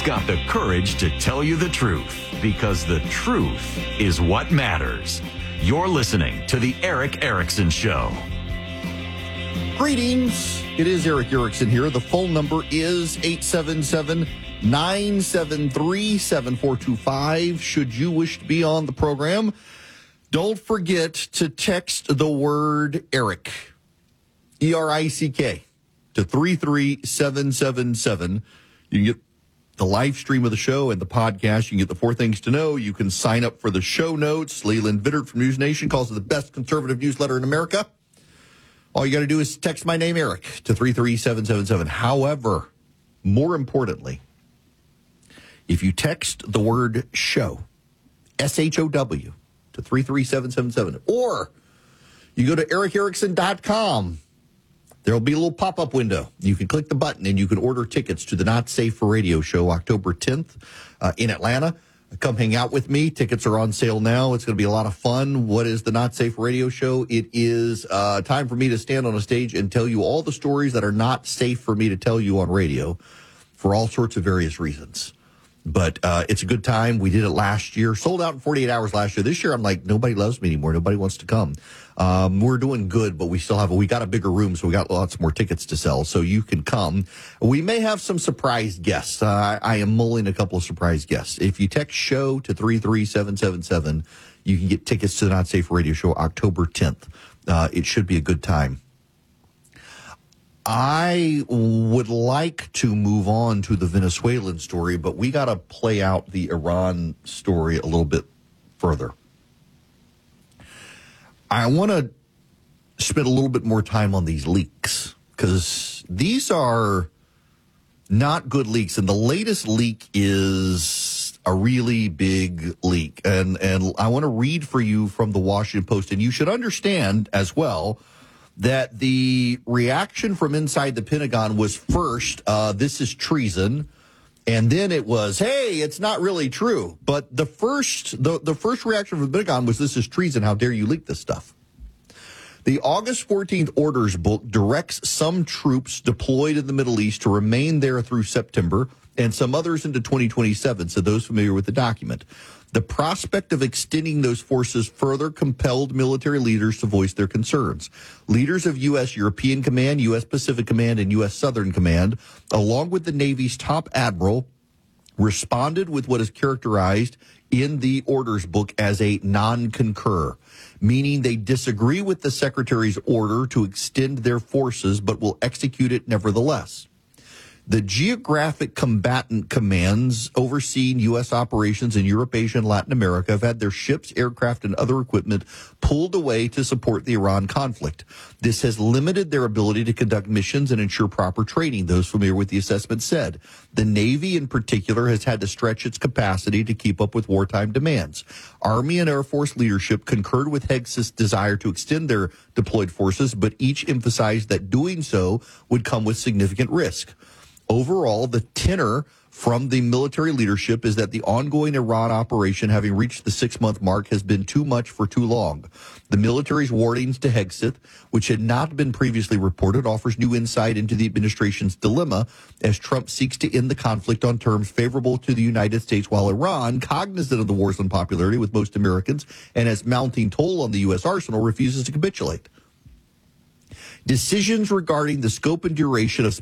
got the courage to tell you the truth, because the truth is what matters. You're listening to The Erick Erickson Show. Greetings. It is Erick Erickson here. The phone number is 877-973-7425. Should you wish to be on the program, don't forget to text the word Erick, E-R-I-C-K, to 33777. You can get the live stream of the show and the podcast. You can get the 4 things to know. You can sign up for the show notes. Leland Vittert from News Nation calls it the best conservative newsletter in America. All you got to do is text my name, Erick, to 33777. However, more importantly, if you text the word show, S-H-O-W, to 33777, or you go to ericerickson.com, there will be a little pop-up window. You can click the button and you can order tickets to the Not Safe for Radio show October 10th in Atlanta. Come hang out with me. Tickets are on sale now. It's going to be a lot of fun. What is the Not Safe Radio show? It is time for me to stand on a stage and tell you all the stories that are not safe for me to tell you on radio for all sorts of various reasons. But it's a good time. We did it last year. Sold out in 48 hours last year. This year, I'm like, nobody loves me anymore. Nobody wants to come. We're doing good, but we got a bigger room, so we got lots more tickets to sell, so you can come. We may have some surprise guests. I am mulling a couple of surprise guests. If you text show to 33777, you can get tickets to the Not Safe Radio show October 10th. It should be a good time. I would like to move on to the Venezuelan story, but we got to play out the Iran story a little bit further. I want to spend a little bit more time on these leaks, because these are not good leaks. And the latest leak is a really big leak. And I want to read for you from the Washington Post. And you should understand as well that the reaction from inside the Pentagon was first, this is treason. And then it was, hey, it's not really true. But the first reaction from the Pentagon was, this is treason. How dare you leak this stuff? The August 14th orders book directs some troops deployed in the Middle East to remain there through September and some others into 2027, said those familiar with the document. The prospect of extending those forces further compelled military leaders to voice their concerns. Leaders of U.S. European Command, U.S. Pacific Command, and U.S. Southern Command, along with the Navy's top admiral, responded with what is characterized in the orders book as a non-concur, meaning they disagree with the Secretary's order to extend their forces but will execute it nevertheless. The geographic combatant commands overseeing U.S. operations in Europe, Asia, and Latin America have had their ships, aircraft, and other equipment pulled away to support the Iran conflict. This has limited their ability to conduct missions and ensure proper training, those familiar with the assessment said. The Navy, in particular, has had to stretch its capacity to keep up with wartime demands. Army and Air Force leadership concurred with Hegseth's desire to extend their deployed forces, but each emphasized that doing so would come with significant risk. Overall, the tenor from the military leadership is that the ongoing Iran operation, having reached the 6-month mark, has been too much for too long. The military's warnings to Hegseth, which had not been previously reported, offers new insight into the administration's dilemma as Trump seeks to end the conflict on terms favorable to the United States, while Iran, cognizant of the war's unpopularity with most Americans and as mounting toll on the U.S. arsenal, refuses to capitulate. Decisions regarding the scope and duration of